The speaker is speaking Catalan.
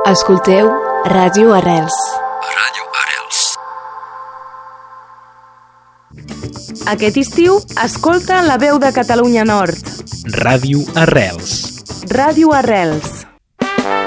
Escolteu Ràdio Arrels. Ràdio Arrels. Aquest estiu, escolta La Veu de Catalunya Nord. Ràdio Arrels. Ràdio Arrels.